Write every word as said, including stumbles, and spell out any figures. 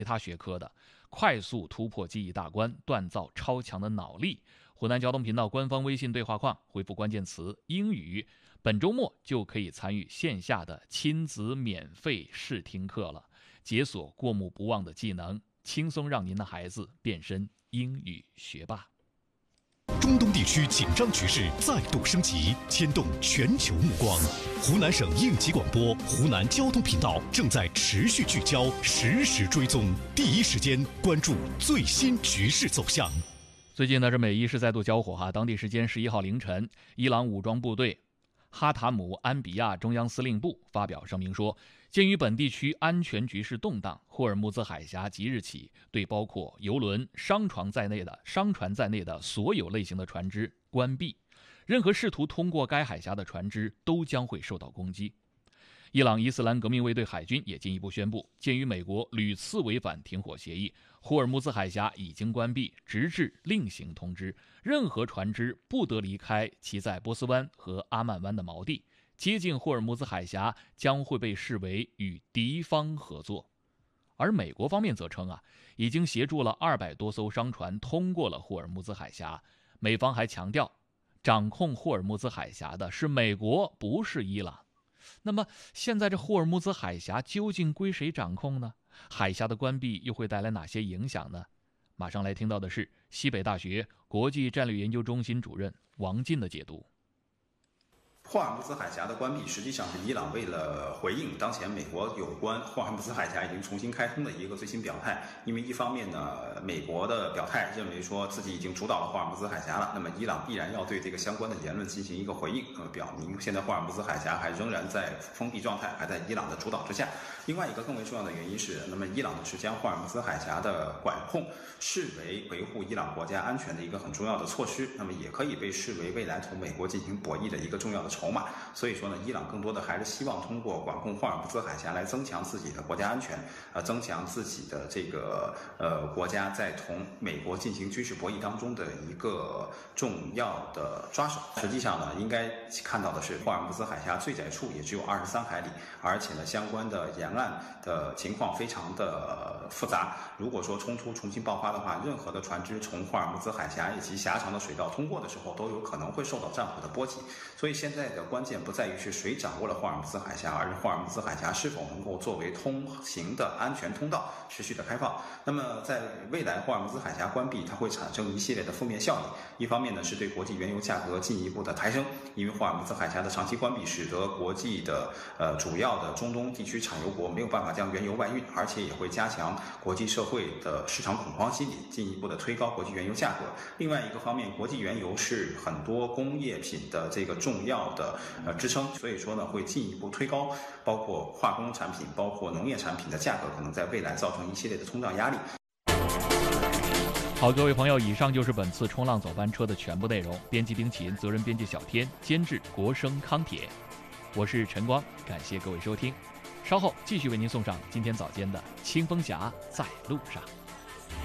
他学科的，快速突破记忆大关，锻造超强的脑力。湖南交通频道官方微信对话框回复关键词英语，本周末就可以参与线下的亲子免费试听课了，解锁过目不忘的技能，轻松让您的孩子变身英语学霸。 中东地区紧张局势再度升级，牵动全球目光。湖南省应急广播、湖南交通频道正在持续聚焦，实时追踪，第一时间关注最新局势走向。 最近呢，这美伊是再度交火哈。当地时间十一号凌晨，伊朗武装部队哈塔姆安比亚中央司令部发表声明说，鉴于本地区安全局势动荡，霍尔木兹海峡即日起对包括邮轮、商船在内的商船在内的所有类型的船只关闭，任何试图通过该海峡的船只都将会受到攻击。伊朗伊斯兰革命卫队海军也进一步宣布，鉴于美国屡次违反停火协议，霍尔木兹海峡已经关闭，直至另行通知，任何船只不得离开其在波斯湾和阿曼湾的锚地，接近霍尔木兹海峡将会被视为与敌方合作。而美国方面则称啊，已经协助了二百多艘商船通过了霍尔木兹海峡。美方还强调，掌控霍尔木兹海峡的是美国，不是伊朗。那么现在这霍尔木兹海峡究竟归谁掌控呢？海峡的关闭又会带来哪些影响呢？马上来听到的是西北大学国际战略研究中心主任王进的解读。 霍尔木兹海峡的关闭，实际上是伊朗为了回应当前美国有关霍尔木兹海峡已经重新开通的一个最新表态。因为一方面呢，美国的表态认为说自己已经主导了霍尔木兹海峡了，那么伊朗必然要对这个相关的言论进行一个回应，呃，表明现在霍尔木兹海峡还仍然在封闭状态，还在伊朗的主导之下。另外一个更为重要的原因是，那么伊朗呢是将霍尔木兹海峡的管控视为维护伊朗国家安全的一个很重要的措施，那么也可以被视为未来同美国进行博弈的一个重要的筹码。所以说呢，伊朗更多的还是希望通过管控霍尔木兹海峡来增强自己的国家安全，呃，增强自己的这个呃国家在同美国进行军事博弈当中的一个重要的抓手。实际上呢，应该看到的是，霍尔木兹海峡最窄处也只有二十三海里，而且呢，相关的沿岸的情况非常的复杂。如果说冲突重新爆发的话，任何的船只从霍尔木兹海峡以及狭长的水道通过的时候，都有可能会受到战火的波及。所以现在的关键不在于是谁掌握了霍尔木兹海峡，而是霍尔木兹海峡是否能够作为通行的安全通道持续的开放。那么在未来霍尔木兹海峡关闭，它会产生一系列的负面效应。一方面呢，是对国际原油价格进一步的抬升，因为霍尔木兹海峡的长期关闭，使得国际的呃主要的中东地区产油国没有办法将原油外运，而且也会加强国际社会的市场恐慌心理，进一步的推高国际原油价格。另外一个方面，国际原油是很多工业品的这个重要的呃支撑，所以说呢，会进一步推高包括化工产品、包括农业产品的价格，可能在未来造成一系列的通胀压力。 好，各位朋友，以上就是本次冲浪走班车的全部内容。编辑丁勤，责任编辑小天，监制国生康铁，我是陈光，感谢各位收听。稍后继续为您送上今天早间的清风侠在路上。